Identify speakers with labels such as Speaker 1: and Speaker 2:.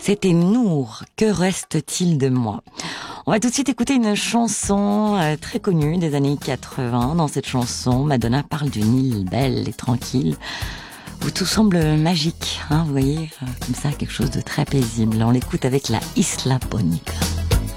Speaker 1: C'était Nour, que reste-t-il de moi? On va tout de suite écouter une chanson très connue des années 80. Dans cette chanson, Madonna parle d'une île belle et tranquille, où tout semble magique, hein, vous voyez, comme ça, quelque chose de très paisible. On l'écoute avec la Isla Bonita.